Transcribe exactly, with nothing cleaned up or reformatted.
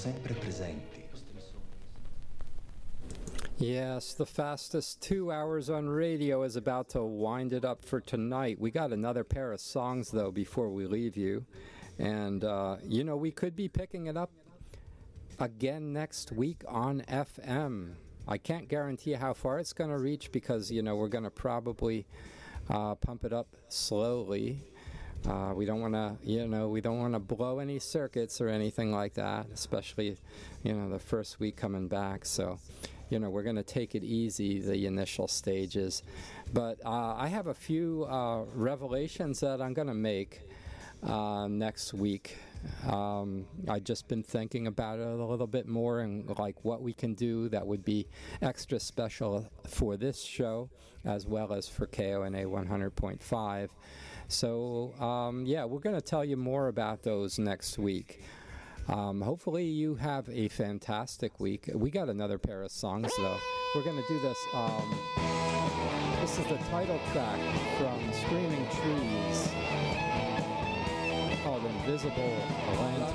sempre presenti. Yes, the fastest two hours on radio is about to wind it up for tonight. We got another pair of songs, though, before we leave you. And, uh, you know, we could be picking it up again next week on F M. I can't guarantee how far it's going to reach because, you know, we're going to probably uh, pump it up slowly. Uh, we don't want to, you know, we don't want to blow any circuits or anything like that, especially, you know, the first week coming back. So, you know, we're going to take it easy, the initial stages. But uh, I have a few uh, revelations that I'm going to make uh, next week. Um, I've just been thinking about it a little bit more and like what we can do that would be extra special for this show as well as for K O N A one hundred point five. So, um, yeah, we're going to tell you more about those next week. Um, hopefully you have a fantastic week. We got another pair of songs, though. We're going to do this. Um, this is the title track from Screaming Trees called Invisible Lantern.